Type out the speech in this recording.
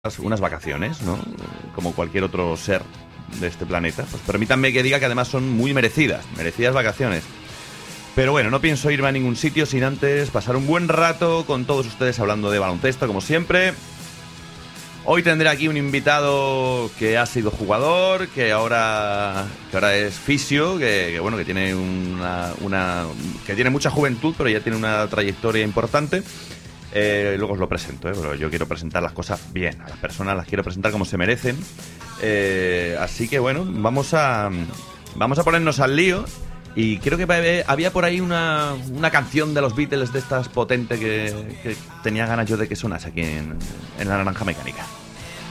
unas vacaciones, ¿no? Como cualquier otro ser de este planeta. Pues permítanme que diga que además son muy merecidas vacaciones. Pero bueno, no pienso irme a ningún sitio sin antes pasar un buen rato con todos ustedes hablando de baloncesto, como siempre. Hoy tendré aquí un invitado que ha sido jugador, que ahora es fisio, que bueno, que tiene que tiene mucha juventud, pero ya tiene una trayectoria importante. Luego os lo presento, pero yo quiero presentar las cosas bien, a las personas las quiero presentar como se merecen. Así que bueno, vamos a ponernos al lío. Y creo que había por ahí una canción de los Beatles de estas potente que tenía ganas yo de que sonase aquí en la Naranja Mecánica.